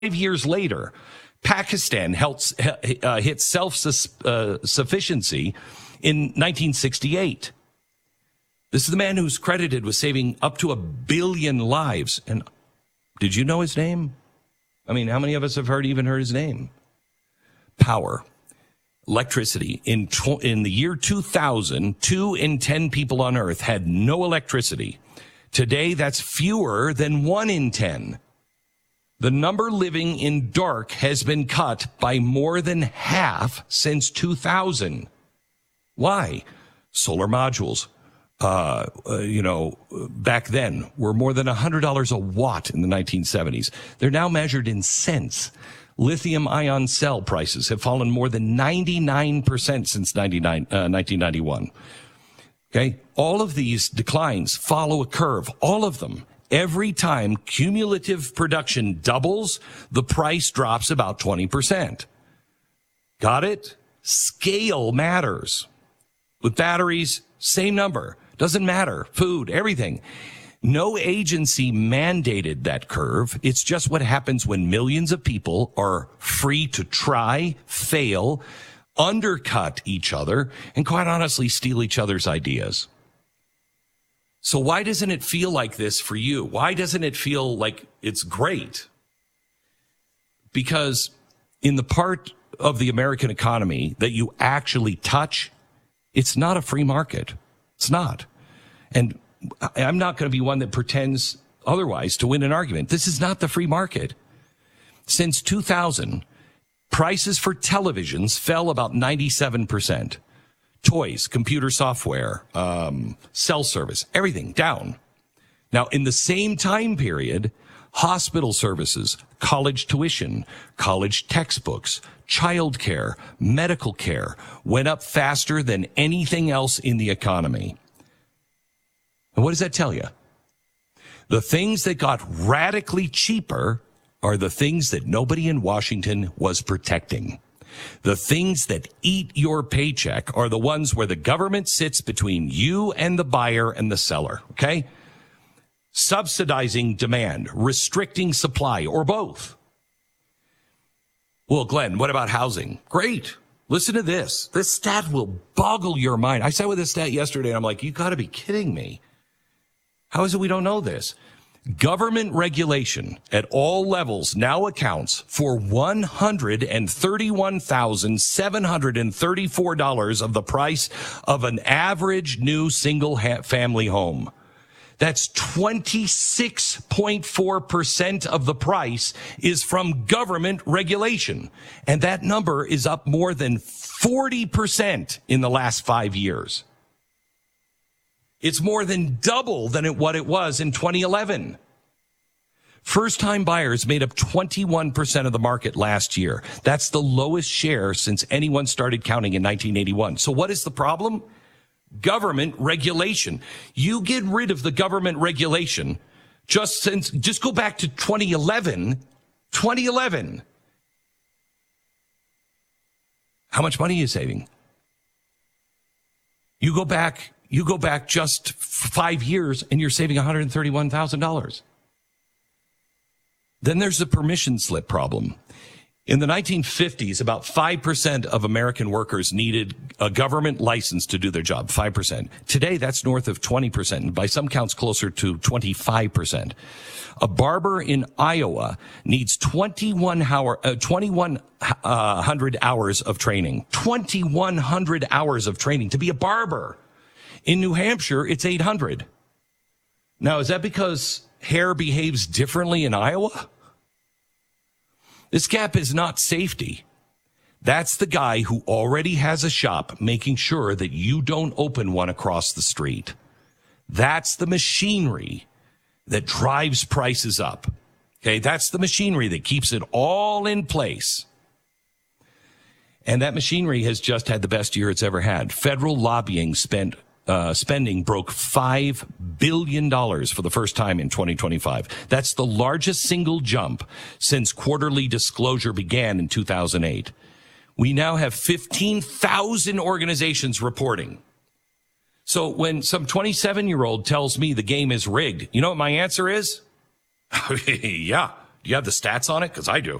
years later, Pakistan hit self-sufficiency in 1968. This is the man who's credited with saving up to 1 billion lives. And did you know his name? I mean, how many of us have even heard his name? Power. Electricity. In the year 2000, 2 in 10 people on Earth had no electricity. Today, that's fewer than 1 in 10. The number living in dark has been cut by more than half since 2000. Why? Solar modules, back then were more than $100 a watt in the 1970s. They're now measured in cents. Lithium-ion cell prices have fallen more than 99% since 1991. Okay? All of these declines follow a curve, all of them. Every time cumulative production doubles, the price drops about 20%. Got it? Scale matters. With batteries, same number. Doesn't matter. Food, everything. No agency mandated that curve. It's just what happens when millions of people are free to try, fail, undercut each other, and quite honestly, steal each other's ideas. So why doesn't it feel like this for you? Why doesn't it feel like it's great? Because in the part of the American economy that you actually touch, it's not a free market. It's not. And I'm not going to be one that pretends otherwise to win an argument. This is not the free market. Since 2000, prices for televisions fell about 97%. Toys, computer software, cell service, everything down. Now, in the same time period, hospital services, college tuition, college textbooks, childcare, medical care went up faster than anything else in the economy. And what does that tell you? The things that got radically cheaper are the things that nobody in Washington was protecting. The things that eat your paycheck are the ones where the government sits between you and the buyer and the seller, okay? Subsidizing demand, restricting supply, or both. Well, Glenn, what about housing? Great. Listen to this. This stat will boggle your mind. I sat with this stat yesterday, and I'm like, you got to be kidding me. How is it we don't know this? Government regulation at all levels now accounts for $131,734 of the price of an average new single-family home. That's 26.4% of the price is from government regulation. And that number is up more than 40% in the last 5 years. It's more than double than what it was in 2011. First-time buyers made up 21% of the market last year. That's the lowest share since anyone started counting in 1981. So what is the problem? Government regulation. You get rid of the government regulation just go back to 2011. 2011. How much money are you saving? You go back just 5 years and you're saving $131,000. Then there's the permission slip problem. In the 1950s, about 5% of American workers needed a government license to do their job, 5%. Today, that's north of 20%, and by some counts closer to 25%. A barber in Iowa needs 2,100 hours of training. 2,100 hours of training to be a barber. In New Hampshire, it's 800. Now, is that because hair behaves differently in Iowa? This gap is not safety. That's the guy who already has a shop making sure that you don't open one across the street. That's the machinery that drives prices up. Okay, that's the machinery that keeps it all in place. And that machinery has just had the best year it's ever had. Federal lobbying spending broke $5 billion for the first time in 2025. That's the largest single jump since quarterly disclosure began in 2008. We now have 15,000 organizations reporting. So when some 27-year-old tells me the game is rigged, you know what my answer is? Yeah, Do you have the stats on it? Because I do.